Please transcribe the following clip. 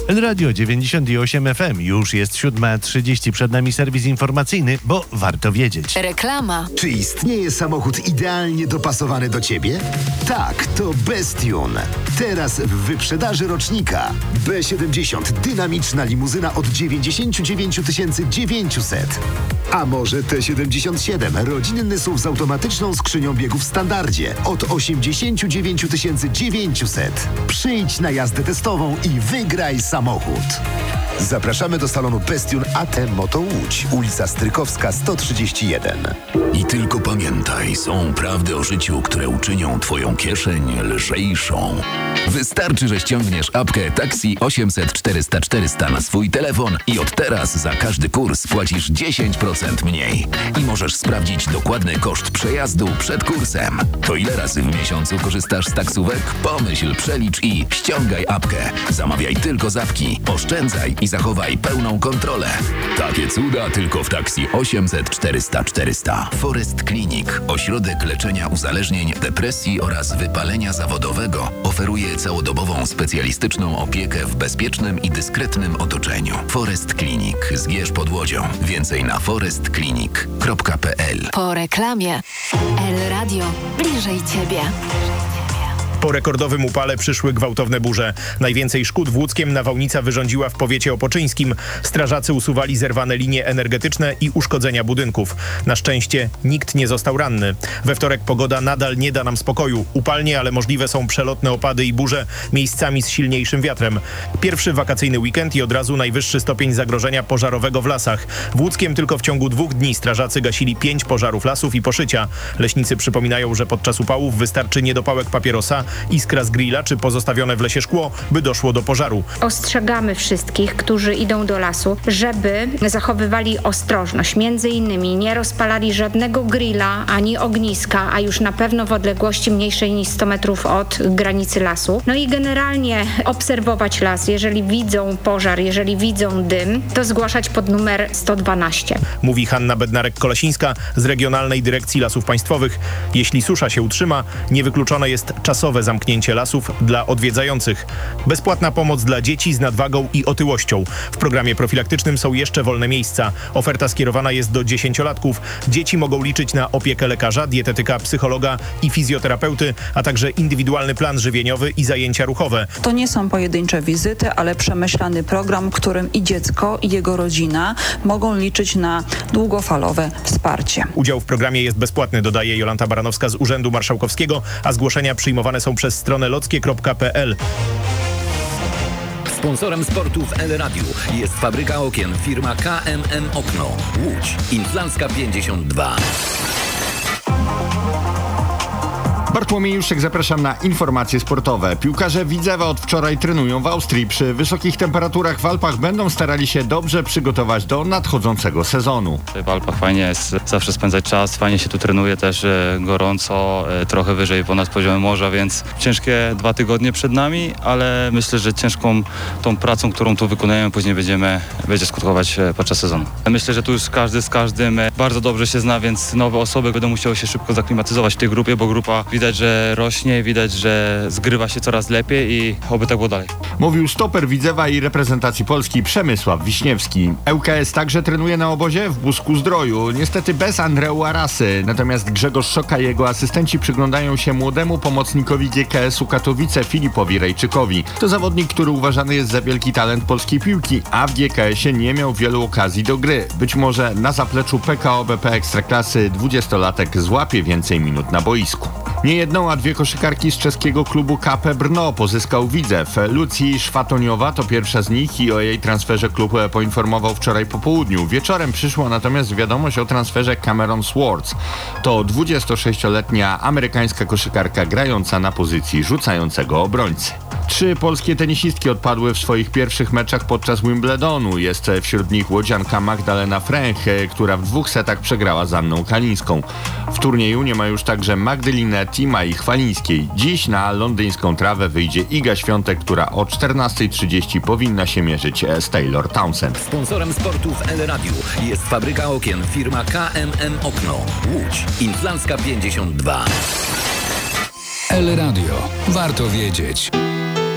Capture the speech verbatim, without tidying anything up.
Radio dziewięćdziesiąt osiem F M. Już jest siódma trzydzieści. Przed nami serwis informacyjny, bo warto wiedzieć. Reklama. Czy istnieje samochód idealnie dopasowany do Ciebie? Tak, to Bestune. Teraz w wyprzedaży rocznika. B siedemdziesiąt. Dynamiczna limuzyna od dziewięćdziesiąt dziewięć tysięcy dziewięćset. A może T siedemdziesiąt siedem. Rodzinny S U V z automatyczną skrzynią biegów w standardzie od osiemdziesiąt dziewięć tysięcy dziewięćset. Przyjdź na jazdę testową i wygraj samochód. Zapraszamy do salonu Bestune A T Moto Łódź, ulica Strykowska sto trzydzieści jeden. I tylko pamiętaj, są prawdy o życiu, które uczynią Twoją kieszeń lżejszą. Wystarczy, że ściągniesz apkę Taxi osiemset czterysta czterysta na swój telefon i od teraz za każdy kurs płacisz dziesięć procent mniej. I możesz sprawdzić dokładny koszt przejazdu przed kursem. To ile razy w miesiącu korzystasz z taksówek? Pomyśl, przelicz i ściągaj apkę. Zamawiaj tylko z apki, oszczędzaj i zachowaj pełną kontrolę. Takie cuda tylko w Taxi osiemset czterysta czterysta. Forest Clinic, ośrodek leczenia uzależnień, depresji oraz wypalenia zawodowego, oferuje całodobową specjalistyczną opiekę w bezpiecznym i dyskretnym otoczeniu. Forest Clinic, Zgierz pod Łodzią. Więcej na forest clinic kropka p l. Po reklamie. El Radio. Bliżej Ciebie. Po rekordowym upale przyszły gwałtowne burze. Najwięcej szkód w Łódzkiem nawałnica wyrządziła w powiecie opoczyńskim. Strażacy usuwali zerwane linie energetyczne i uszkodzenia budynków. Na szczęście nikt nie został ranny. We wtorek pogoda nadal nie da nam spokoju. Upalnie, ale możliwe są przelotne opady i burze, miejscami z silniejszym wiatrem. Pierwszy wakacyjny weekend i od razu najwyższy stopień zagrożenia pożarowego w lasach. W Łódzkiem tylko w ciągu dwóch dni strażacy gasili pięć pożarów lasów i poszycia. Leśnicy przypominają, że podczas upałów wystarczy niedopałek papierosa, iskra z grilla czy pozostawione w lesie szkło, by doszło do pożaru. Ostrzegamy wszystkich, którzy idą do lasu, żeby zachowywali ostrożność. Między innymi nie rozpalali żadnego grilla ani ogniska, a już na pewno w odległości mniejszej niż sto metrów od granicy lasu. No i generalnie obserwować las. Jeżeli widzą pożar, jeżeli widzą dym, to zgłaszać pod numer sto dwanaście. Mówi Hanna Bednarek-Kolasińska z Regionalnej Dyrekcji Lasów Państwowych. Jeśli susza się utrzyma, niewykluczone jest czasowe zamknięcie lasów dla odwiedzających. Bezpłatna pomoc dla dzieci z nadwagą i otyłością. W programie profilaktycznym są jeszcze wolne miejsca. Oferta skierowana jest do dziesięciolatków. Dzieci mogą liczyć na opiekę lekarza, dietetyka, psychologa i fizjoterapeuty, a także indywidualny plan żywieniowy i zajęcia ruchowe. To nie są pojedyncze wizyty, ale przemyślany program, w którym i dziecko, i jego rodzina mogą liczyć na długofalowe wsparcie. Udział w programie jest bezpłatny, dodaje Jolanta Baranowska z Urzędu Marszałkowskiego, a zgłoszenia przyjmowane są przez stronę lockie kropka p l. Sponsorem sportu w El Radiu jest fabryka okien firma K M M Okno. Łódź. Inflancka pięćdziesiąt dwa. Bartłomiej Juszczyk, zapraszam na informacje sportowe. Piłkarze Widzewa od wczoraj trenują w Austrii. Przy wysokich temperaturach w Alpach będą starali się dobrze przygotować do nadchodzącego sezonu. W Alpach fajnie jest zawsze spędzać czas, fajnie się tu trenuje też e, gorąco, e, trochę wyżej ponad poziomem morza, więc ciężkie dwa tygodnie przed nami, ale myślę, że ciężką tą pracą, którą tu wykonujemy, później będziemy, będzie skutkować e, podczas sezonu. Myślę, że tu już każdy z każdym e, bardzo dobrze się zna, więc nowe osoby będą musiały się szybko zaklimatyzować w tej grupie, bo grupa widać, że rośnie, widać, że zgrywa się coraz lepiej i oby tak było dalej. Mówił stoper Widzewa i reprezentacji Polski Przemysław Wiśniewski. L K S także trenuje na obozie w Busku-Zdroju. Niestety bez Andreu Arasy. Natomiast Grzegorz Szoka i jego asystenci przyglądają się młodemu pomocnikowi G K S u Katowice Filipowi Rejczykowi. To zawodnik, który uważany jest za wielki talent polskiej piłki, a w G K S ie nie miał wielu okazji do gry. Być może na zapleczu P K O B P Ekstraklasy dwudziestolatek złapie więcej minut na boisku. Nie jedną, a dwie koszykarki z czeskiego klubu K P Brno pozyskał Widzew. Lucji Szwatoniowa to pierwsza z nich i o jej transferze klub poinformował wczoraj po południu. Wieczorem przyszła natomiast wiadomość o transferze Cameron Swartz. To dwudziestosześcioletnia amerykańska koszykarka grająca na pozycji rzucającego obrońcy. Trzy polskie tenisistki odpadły w swoich pierwszych meczach podczas Wimbledonu. Jest wśród nich łodzianka Magdalena Fręch, która w dwóch setach przegrała z Anną Kalińską. W turnieju nie ma już także Magdaleny Tima i Chwalińskiej. Dziś na londyńską trawę wyjdzie Iga Świątek, która o czternasta trzydzieści powinna się mierzyć z Taylor Townsend. Sponsorem sportu w El Radiu jest fabryka okien firma K M M Okno. Łódź. Inflancka pięćdziesiąt dwa. El Radio. Warto wiedzieć.